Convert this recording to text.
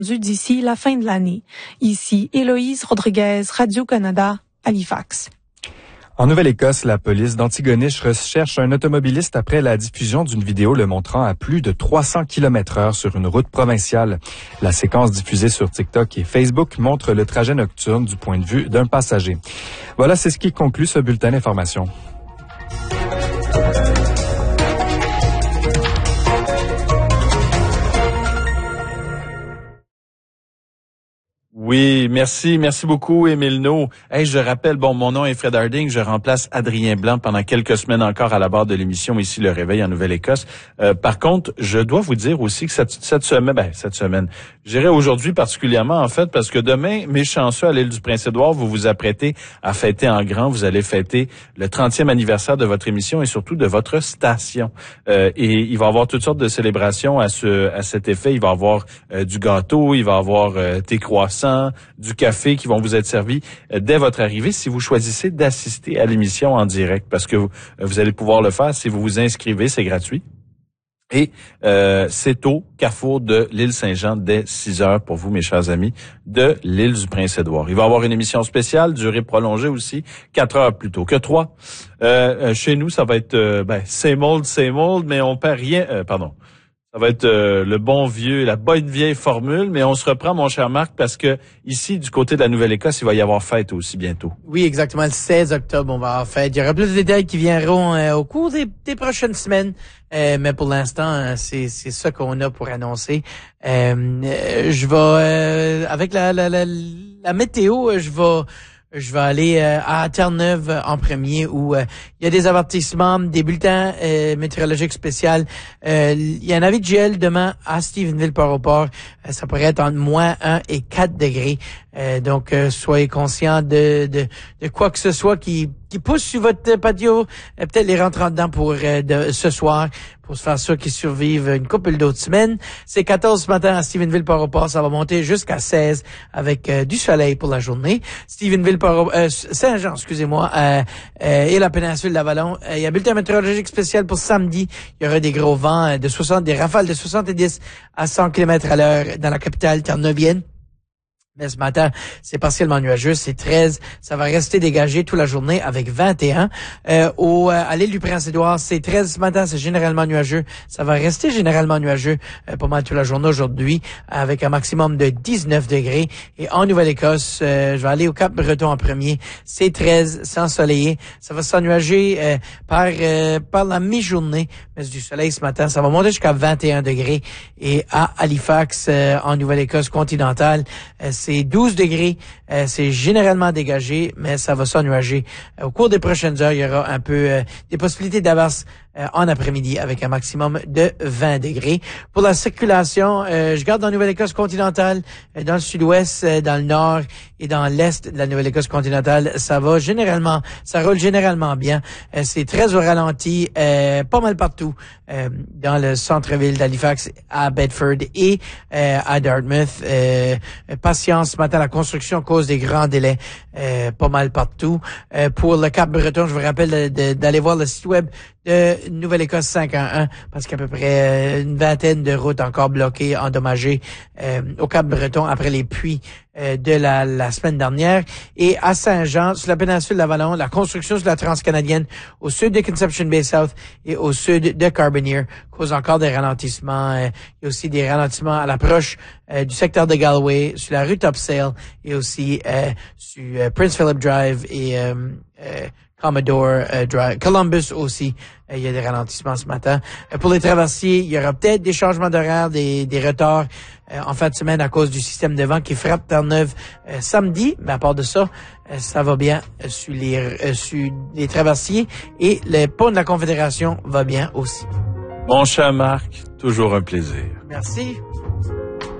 d'ici la fin de l'année. Ici, Héloïse Rodriguez, Radio-Canada, Halifax. En Nouvelle-Écosse, la police d'Antigonish recherche un automobiliste après la diffusion d'une vidéo le montrant à plus de 300 km/h sur une route provinciale. La séquence diffusée sur TikTok et Facebook montre le trajet nocturne du point de vue d'un passager. Voilà, c'est ce qui conclut ce bulletin d'information. Oui, merci beaucoup, Émile No. Hey, je rappelle, mon nom est Fred Harding, je remplace Adrien Blanc pendant quelques semaines encore à la barre de l'émission ici Le Réveil en Nouvelle-Écosse. Par contre, je dois vous dire aussi que cette semaine, je dirais aujourd'hui particulièrement en fait, parce que demain, mes chanceux à l'île du Prince-Édouard, vous vous apprêtez à fêter en grand, vous allez fêter le 30e anniversaire de votre émission et surtout de votre station. Et il va y avoir toutes sortes de célébrations à cet effet. Il va y avoir du gâteau, il va y avoir des croissants, du café qui vont vous être servis dès votre arrivée si vous choisissez d'assister à l'émission en direct, parce que vous allez pouvoir le faire si vous vous inscrivez, c'est gratuit. Et c'est au Carrefour de l'île Saint-Jean dès 6 heures pour vous, mes chers amis, de l'île du Prince-Édouard. Il va y avoir une émission spéciale, durée prolongée aussi, 4 heures plutôt que 3. Chez nous, ça va être same old, mais on perd rien. Ça va être la bonne vieille formule, mais on se reprend, mon cher Marc, parce que ici, du côté de la Nouvelle-Écosse, il va y avoir fête aussi bientôt. Oui, exactement. Le 16 octobre, on va avoir fête. Il y aura plus de détails qui viendront au cours des prochaines semaines. Mais pour l'instant, c'est ça qu'on a pour annoncer. Je vais avec la météo, je vais aller à Terre-Neuve en premier où il y a des avertissements, des bulletins météorologiques spéciaux. Il y a un avis de gel demain à Stephenville-Port-au-Port. Ça pourrait être entre -1 et 4 degrés. Donc, soyez conscients de quoi que ce soit qui pousse sur votre patio. Peut-être les rentrer dedans pour ce soir, pour se faire sûr qu'ils survivent une couple d'autres semaines. C'est 14 ce matin à Stephenville-Port-au-Port. Ça va monter jusqu'à 16 avec du soleil pour la journée. Saint-Jean, et la péninsule d'Avalon. Il y a un bulletin météorologique spécial pour samedi. Il y aura des gros vents des rafales de 70 à 100 km à l'heure dans la capitale terre-neuvienne. Mais ce matin, c'est partiellement nuageux, c'est 13. Ça va rester dégagé toute la journée avec 21. À l'île du Prince-Édouard, c'est 13 ce matin, c'est généralement nuageux. Ça va rester généralement nuageux pas mal toute la journée aujourd'hui avec un maximum de 19 degrés. Et en Nouvelle-Écosse, je vais aller au Cap-Breton en premier. C'est 13, c'est ensoleillé. Ça va s'ennuager par la mi-journée. Mais c'est du soleil ce matin. Ça va monter jusqu'à 21 degrés. Et à Halifax, en Nouvelle-Écosse continentale, c'est 12 degrés, c'est généralement dégagé, mais ça va s'ennuager. Au cours des prochaines heures, il y aura un peu des possibilités d'averse en après-midi avec un maximum de 20 degrés. Pour la circulation, je garde dans la Nouvelle-Écosse continentale, dans le sud-ouest, dans le nord et dans l'est de la Nouvelle-Écosse continentale, ça roule généralement bien. C'est très au ralenti, pas mal partout dans le centre-ville d'Halifax, à Bedford et à Dartmouth. Patience, ce matin, la construction cause des grands délais, pas mal partout. Pour le Cap-Breton, je vous rappelle d'aller voir le site web de Nouvelle-Écosse 511 parce qu'à peu près une vingtaine de routes encore bloquées, endommagées au Cap-Breton après les pluies de la semaine dernière. Et à Saint-Jean, sur la péninsule d'Avalon, la construction sur la transcanadienne au sud de Conception Bay South et au sud de Carbonear cause encore des ralentissements. Il y a aussi des ralentissements à l'approche du secteur de Galway, sur la rue Topsail et aussi sur Prince Philip Drive et Commodore Drive. Columbus aussi, il y a des ralentissements ce matin. Pour les traversiers, il y aura peut-être des changements d'horaire, des retards en fin de semaine à cause du système de vent qui frappe Terre-Neuve samedi. Mais à part de ça, ça va bien sur les traversiers et le pont de la Confédération va bien aussi. Mon cher Marc, toujours un plaisir. Merci.